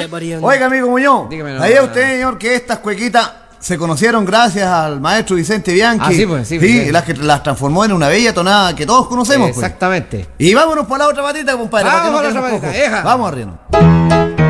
Oiga, amigo Muñoz, Dígame, ¿sabía usted, señor, que estas cuequitas se conocieron gracias al maestro Vicente Bianchi? Ah, sí, pues, sí, pues. las que las transformó en una bella tonada que todos conocemos. Pues. Exactamente. Y vámonos por la otra patita, compadre. Vamos para por que la no otra quedemos patita, cojos. hija. Vamos arriba.